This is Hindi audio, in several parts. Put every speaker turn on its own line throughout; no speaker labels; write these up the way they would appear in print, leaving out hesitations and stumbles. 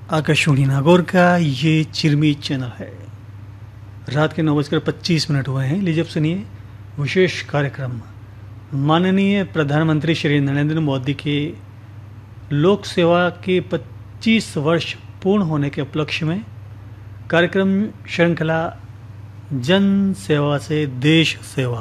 आकाशवाणी नागौर का ये चिरमी चैनल है। रात के 9:25 हुए हैं। लीजिए अब सुनिए विशेष कार्यक्रम। माननीय प्रधानमंत्री श्री नरेंद्र मोदी के लोक सेवा के 25 वर्ष पूर्ण होने के उपलक्ष्य में कार्यक्रम श्रृंखला जन सेवा से देश सेवा।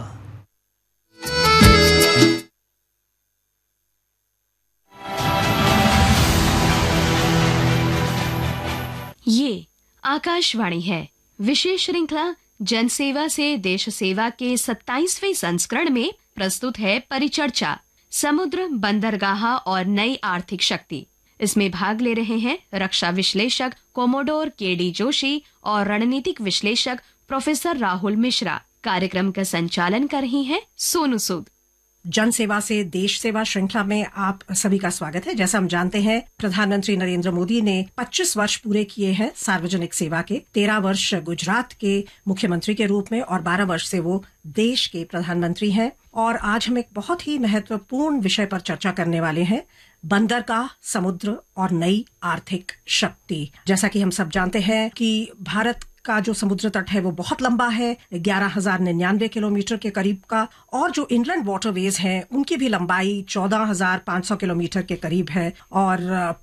ये आकाशवाणी है। विशेष श्रृंखला जन सेवा से देश सेवा के 27वें संस्करण में प्रस्तुत है परिचर्चा समुद्र, बंदरगाह और नई आर्थिक शक्ति। इसमें भाग ले रहे हैं रक्षा विश्लेषक कोमोडोर के.डी. जोशी और रणनीतिक विश्लेषक प्रोफेसर राहुल मिश्रा। कार्यक्रम का संचालन कर रही हैं सोनू सूद।
जन सेवा से देश सेवा श्रृंखला में आप सभी का स्वागत है। जैसा हम जानते हैं, प्रधानमंत्री नरेंद्र मोदी ने 25 वर्ष पूरे किए हैं सार्वजनिक सेवा के। 13 वर्ष गुजरात के मुख्यमंत्री के रूप में और 12 वर्ष से वो देश के प्रधानमंत्री हैं। और आज हम एक बहुत ही महत्वपूर्ण विषय पर चर्चा करने वाले हैं, बंदरगाह, समुद्र और नई आर्थिक शक्ति। जैसा कि हम सब जानते हैं कि भारत का जो समुद्र तट है वो बहुत लंबा है, 11,099 किलोमीटर के करीब का, और जो इनलैंड वाटरवेज हैं उनकी भी लंबाई 14,500 किलोमीटर के करीब है। और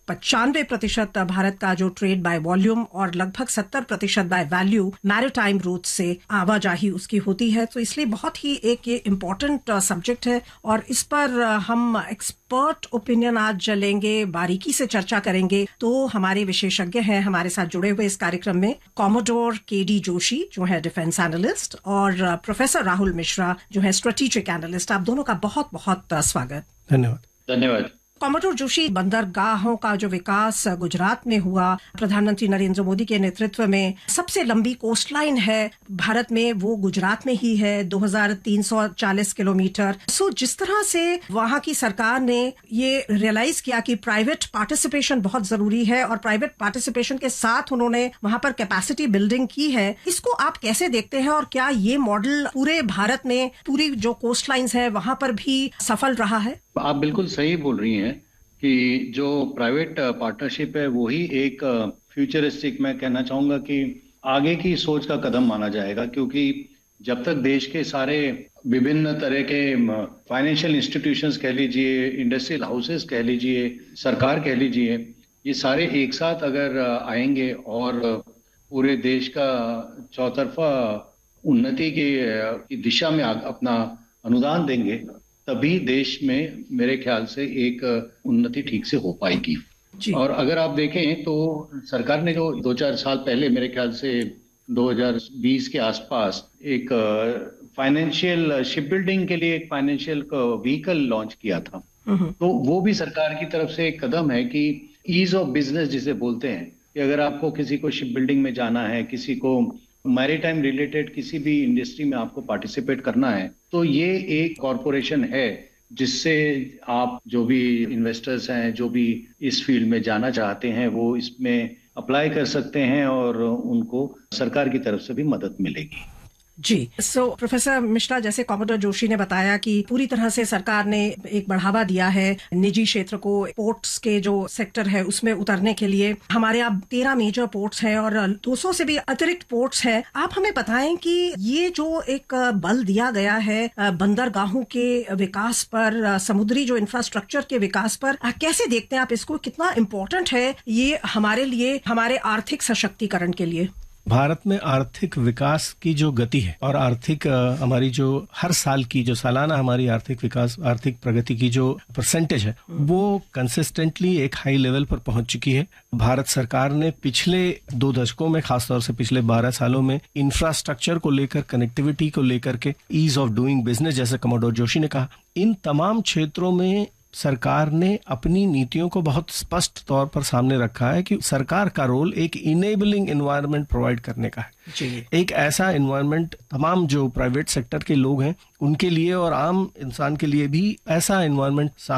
95% भारत का जो ट्रेड बाय वॉल्यूम और लगभग 70% बाय वैल्यू मैरीटाइम रूट से आवाजाही उसकी होती है। तो इसलिए बहुत ही एक ये इम्पोर्टेंट सब्जेक्ट है और इस पर हम एक्सपर्ट ओपिनियन आज लेंगे, बारीकी से चर्चा करेंगे। तो हमारे विशेषज्ञ हैं हमारे साथ जुड़े हुए इस कार्यक्रम में, कोमोडोर के.डी. जोशी जो है डिफेंस एनालिस्ट और प्रोफेसर राहुल मिश्रा जो है स्ट्रेटेजिक एनालिस्ट। आप दोनों का बहुत बहुत स्वागत।
धन्यवाद।
कोमोडोर जोशी, बंदरगाहों का जो विकास गुजरात में हुआ प्रधानमंत्री नरेंद्र मोदी के नेतृत्व में, सबसे लंबी कोस्टलाइन है भारत में वो गुजरात में ही है, 2,340 किलोमीटर। सो जिस तरह से वहां की सरकार ने ये रियलाइज किया कि प्राइवेट पार्टिसिपेशन बहुत जरूरी है और प्राइवेट पार्टिसिपेशन के साथ उन्होंने वहां पर कैपेसिटी बिल्डिंग की है, इसको आप कैसे देखते हैं और क्या ये मॉडल पूरे भारत में, पूरी जो कोस्टलाइंस है वहां पर भी सफल रहा है?
आप बिल्कुल सही बोल रही हैं कि जो प्राइवेट पार्टनरशिप है वही एक फ्यूचरिस्टिक, मैं कहना चाहूंगा कि आगे की सोच का कदम माना जाएगा। क्योंकि जब तक देश के सारे विभिन्न तरह के फाइनेंशियल इंस्टीट्यूशंस कह लीजिए, इंडस्ट्रियल हाउसेस कह लीजिए, सरकार कह लीजिए, ये सारे एक साथ अगर आएंगे और पूरे देश का चौतरफा उन्नति की दिशा में अपना अनुदान देंगे, तभी देश में मेरे ख्याल से एक उन्नति ठीक से हो पाएगी। और अगर आप देखें तो सरकार ने जो 2-4 साल पहले, मेरे ख्याल से 2020 के आसपास, एक फाइनेंशियल शिप बिल्डिंग के लिए एक फाइनेंशियल व्हीकल लॉन्च किया था। तो वो भी सरकार की तरफ से एक कदम है कि ईज ऑफ बिजनेस जिसे बोलते हैं, कि अगर आपको किसी को शिप बिल्डिंग में जाना है, किसी को मैरीटाइम रिलेटेड किसी भी इंडस्ट्री में आपको पार्टिसिपेट करना है, तो ये एक कॉरपोरेशन है जिससे आप जो भी इन्वेस्टर्स हैं, जो भी इस फील्ड में जाना चाहते हैं, वो इसमें अप्लाई कर सकते हैं और उनको सरकार की तरफ से भी मदद मिलेगी।
जी। सो प्रोफेसर मिश्रा, जैसे कोमोडोर जोशी ने बताया कि पूरी तरह से सरकार ने एक बढ़ावा दिया है निजी क्षेत्र को, पोर्ट्स के जो सेक्टर है उसमें उतरने के लिए। हमारे यहाँ 13 मेजर पोर्ट्स हैं और 200 से भी अतिरिक्त पोर्ट्स हैं। आप हमें बताएं कि ये जो एक बल दिया गया है बंदरगाहों के विकास पर, समुद्री जो इंफ्रास्ट्रक्चर के विकास पर, कैसे देखते हैं आप इसको? कितना इम्पोर्टेंट है ये हमारे लिए, हमारे आर्थिक सशक्तिकरण के लिए?
भारत में आर्थिक विकास की जो गति है और आर्थिक हमारी जो हर साल की जो सालाना हमारी आर्थिक विकास, आर्थिक प्रगति की जो परसेंटेज है, वो कंसिस्टेंटली एक हाई लेवल पर पहुंच चुकी है। भारत सरकार ने पिछले 2 दशकों में, खासतौर से पिछले 12 सालों में, इंफ्रास्ट्रक्चर को लेकर, कनेक्टिविटी को लेकर के, ईज ऑफ डूइंग बिजनेस जैसे कोमोडोर जोशी ने कहा, इन तमाम क्षेत्रों में सरकार ने अपनी नीतियों को बहुत स्पष्ट तौर पर सामने रखा है कि सरकार का रोल एक इनेबलिंग एनवायरनमेंट प्रोवाइड करने का है। एक ऐसा एनवायरनमेंट तमाम जो प्राइवेट सेक्टर के लोग हैं उनके लिए और आम इंसान के लिए भी ऐसा एनवायरनमेंट